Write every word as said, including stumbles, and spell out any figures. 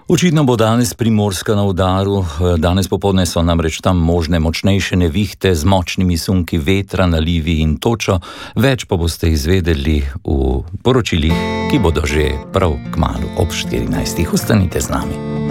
Očitno bo danes Primorska na udaru, danes popoldne so namreč tam možne močnejše nevihte z močnimi sunki vetra, nalivi in točo, več pa boste izvedeli v poročilih, ki bodo že prav kmalu ob štirinajstih. Ostanite z nami.